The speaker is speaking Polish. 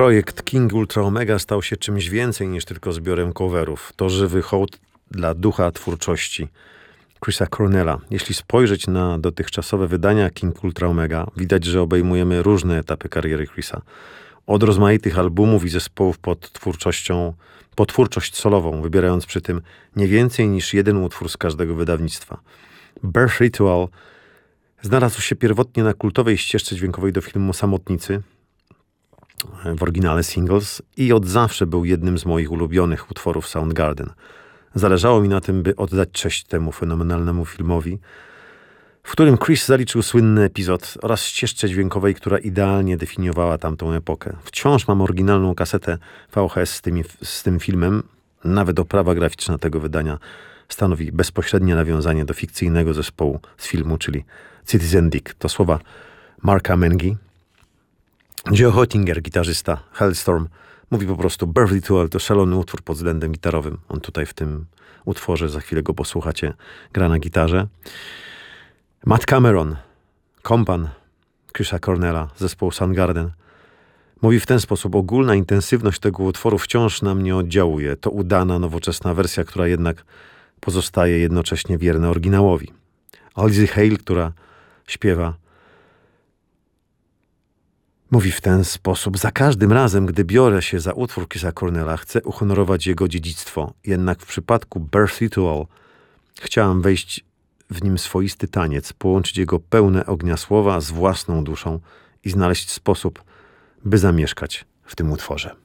Projekt King Ultra Omega stał się czymś więcej niż tylko zbiorem coverów. To żywy hołd dla ducha twórczości Chrisa Cornella. Jeśli spojrzeć na dotychczasowe wydania King Ultra Omega, widać, że obejmujemy różne etapy kariery Chrisa. Od rozmaitych albumów i zespołów pod twórczość solową, wybierając przy tym nie więcej niż jeden utwór z każdego wydawnictwa. Birth Ritual znalazł się pierwotnie na kultowej ścieżce dźwiękowej do filmu Samotnicy, w oryginale Singles, i od zawsze był jednym z moich ulubionych utworów Soundgarden. Zależało mi na tym, by oddać cześć temu fenomenalnemu filmowi, w którym Chris zaliczył słynny epizod, oraz ścieżce dźwiękowej, która idealnie definiowała tamtą epokę. Wciąż mam oryginalną kasetę VHS z tym filmem. Nawet oprawa graficzna tego wydania stanowi bezpośrednie nawiązanie do fikcyjnego zespołu z filmu, czyli Citizen Dick. To słowa Marka Mengi. Joe Hottinger, gitarzysta Hellstorm, mówi po prostu: Birth Ritual to szalony utwór pod względem gitarowym. On tutaj w tym utworze, za chwilę go posłuchacie, gra na gitarze. Matt Cameron, kompan Chrisa Cornella, zespołu Soundgarden, mówi w ten sposób: ogólna intensywność tego utworu wciąż na mnie oddziałuje. To udana, nowoczesna wersja, która jednak pozostaje jednocześnie wierna oryginałowi. Lizzy Hale, która śpiewa, mówi w ten sposób: za każdym razem, gdy biorę się za utwór Chrisa Cornella, chcę uhonorować jego dziedzictwo. Jednak w przypadku Birth Ritual chciałam wejść w nim swoisty taniec, połączyć jego pełne ognia słowa z własną duszą i znaleźć sposób, by zamieszkać w tym utworze.